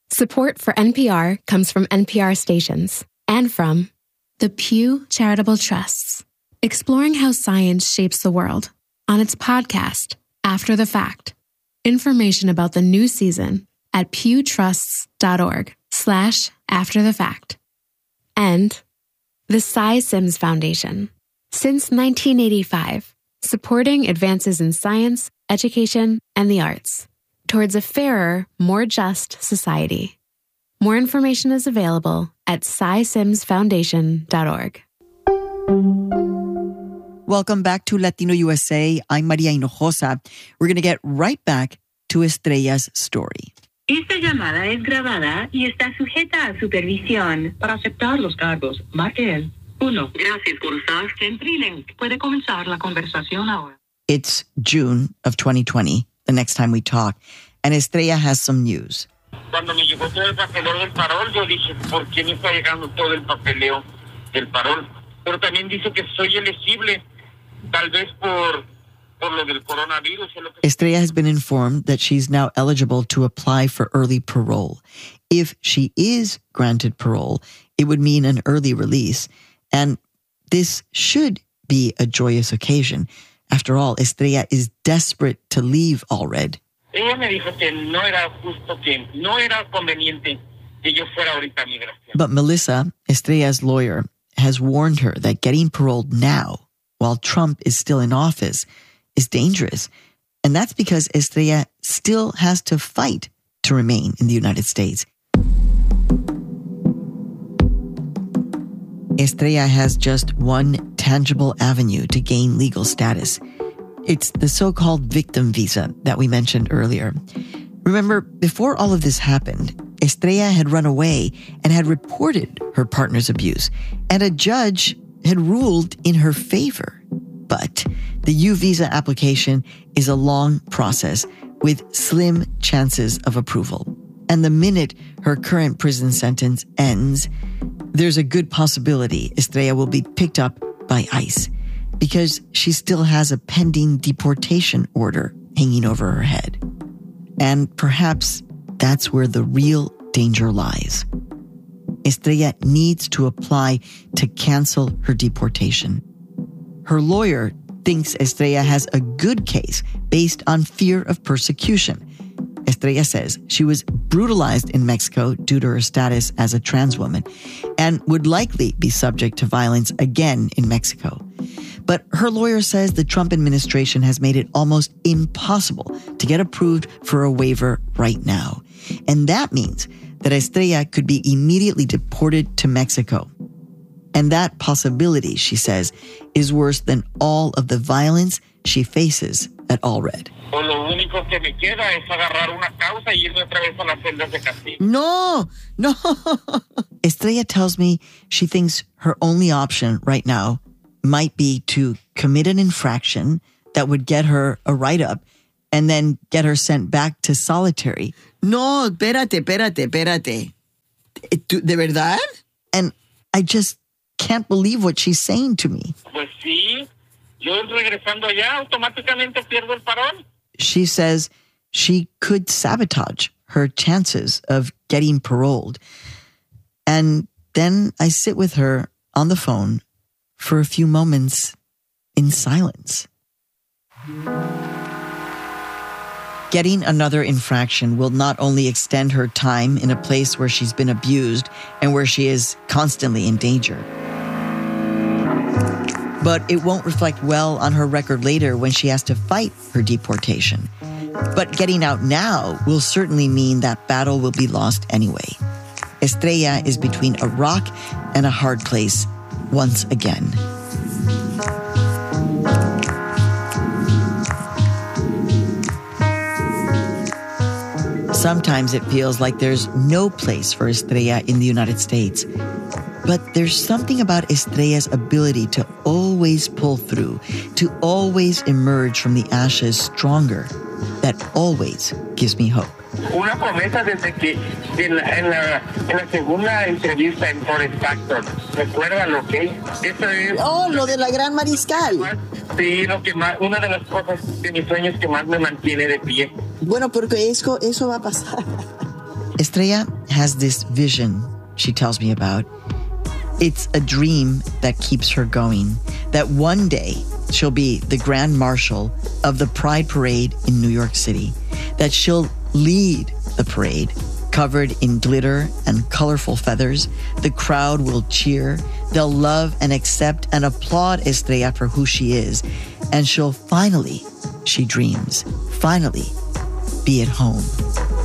Support for NPR comes from NPR stations and from the Pew Charitable Trusts, exploring how science shapes the world on its podcast, After the Fact. Information about the new season at pewtrusts.org/afterthefact. And the Cy Sims Foundation. Since 1985, supporting advances in science, education, and the arts towards a fairer, more just society. More information is available at cysimsfoundation.org. Welcome back to Latino USA. I'm Maria Hinojosa. We're going to get right back to Estrella's story. Esta llamada es grabada y está sujeta a supervisión. Para aceptar los cargos, marque el 1. Gracias por usar Centrilink. Puede comenzar la conversación ahora. It's June of 2020, the next time we talk, and Estrella has some news. Cuando me llegó todo el papeleo del parol, yo dije, ¿por qué me está llegando todo el papeleo del parol? Pero también dice que soy elegible, tal vez por lo del coronavirus. Estrella has been informed that she's now eligible to apply for early parole. If she is granted parole, it would mean an early release. And this should be a joyous occasion. After all, Estrella is desperate to leave Allred. Ella me dijo que no era justo, que no era conveniente que yo fuera ahorita a migración. But Melissa, Estrella's lawyer, has warned her that getting paroled now, while Trump is still in office, is dangerous. And that's because Estrella still has to fight to remain in the United States. Estrella has just one tangible avenue to gain legal status. It's the so-called victim visa that we mentioned earlier. Remember, before all of this happened, Estrella had run away and had reported her partner's abuse, and a judge had ruled in her favor. But the U visa application is a long process with slim chances of approval. And the minute her current prison sentence ends, there's a good possibility Estrella will be picked up by ICE because she still has a pending deportation order hanging over her head. And perhaps that's where the real danger lies. Estrella needs to apply to cancel her deportation. Her lawyer thinks Estrella has a good case based on fear of persecution. Estrella says she was brutalized in Mexico due to her status as a trans woman and would likely be subject to violence again in Mexico. But her lawyer says the Trump administration has made it almost impossible to get approved for a waiver right now. And that means that Estrella could be immediately deported to Mexico. And that possibility, she says, is worse than all of the violence she faces at Allred. No. Estrella tells me she thinks her only option right now might be to commit an infraction that would get her a write-up and then get her sent back to solitary. No, espérate. ¿De verdad? And I just can't believe what she's saying to me. Pues sí, yo regresando allá automáticamente pierdo el parón. She says she could sabotage her chances of getting paroled. And then I sit with her on the phone for a few moments in silence. Getting another infraction will not only extend her time in a place where she's been abused and where she is constantly in danger, but it won't reflect well on her record later when she has to fight her deportation. But getting out now will certainly mean that battle will be lost anyway. Estrella is between a rock and a hard place once again. Sometimes it feels like there's no place for Estrella in the United States. But there's something about Estrella's ability to always pull through, to always emerge from the ashes stronger, that always gives me hope. Una promesa desde que en la segunda entrevista en Forest Factor. Recuérdalo, ¿ok? Eso es... Oh, lo de la Gran Mariscal. Sí, lo que más, una de las cosas de mis sueños que más me mantiene de pie. Bueno, porque eso va a pasar. Estrella has this vision she tells me about. It's a dream that keeps her going, that one day she'll be the Grand Marshal of the Pride Parade in New York City, that she'll lead the parade covered in glitter and colorful feathers. The crowd will cheer. They'll love and accept and applaud Estrella for who she is. And she'll finally, she dreams, finally be at home.